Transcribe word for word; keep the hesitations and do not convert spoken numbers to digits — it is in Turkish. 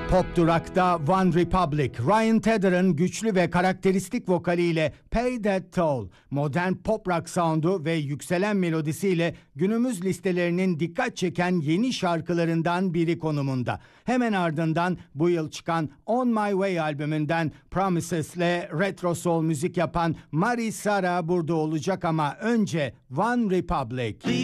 Pop durakta One Republic, Ryan Tedder'ın güçlü ve karakteristik vokaliyle Pay That Toll, modern pop rock sound'u ve yükselen melodisiyle günümüz listelerinin dikkat çeken yeni şarkılarından biri konumunda. Hemen ardından bu yıl çıkan On My Way albümünden Promises'le retro soul müzik yapan Mari Sara burada olacak ama önce One Republic.